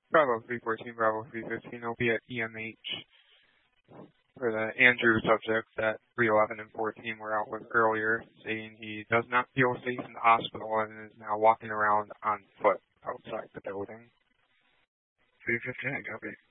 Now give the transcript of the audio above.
Bravo 314, Bravo 315, will be at EMH for the Andrew subject that 311 and 14 were out with earlier, saying he does not feel safe in the hospital and is now walking around on foot outside the building. 315, copy.